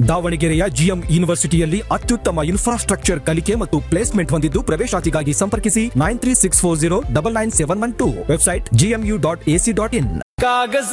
ದಾವಣಗೆರೆಯ ಜಿಎಂ ಯೂನಿವರ್ಸಿಟಿಯಲ್ಲಿ ಅತ್ಯುತ್ತಮ ಇನ್ಫ್ರಾಸ್ಟ್ರಕ್ಚರ್ ಕಲಿಕೆ ಮತ್ತು ಪ್ಲೇಸ್ಮೆಂಟ್ ಹೊಂದಿದ್ದು ಪ್ರವೇಶಾತಿಗಾಗಿ ಸಂಪರ್ಕಿಸಿ 9364099712 ವೆಬ್ಸೈಟ್ gmu.ac.in.